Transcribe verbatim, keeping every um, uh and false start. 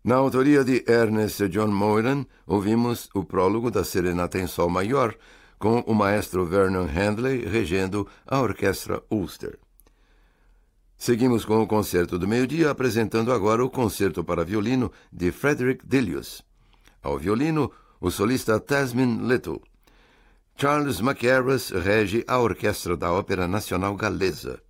Na autoria de Ernest John Moylan, ouvimos o prólogo da Serenata em Sol Maior, com o maestro Vernon Handley regendo a Orquestra Ulster. Seguimos com o Concerto do Meio-Dia, apresentando agora o Concerto para Violino de Frederick Delius. Ao violino, o solista Tasmin Little. Charles Mackerras rege a Orquestra da Ópera Nacional Galesa.